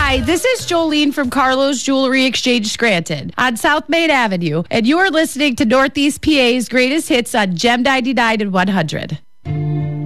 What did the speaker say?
Hi, this is Jolene from Carlos Jewelry Exchange Scranton on South Main Avenue, and you are listening to Northeast PA's greatest hits on Gem 99 and 100.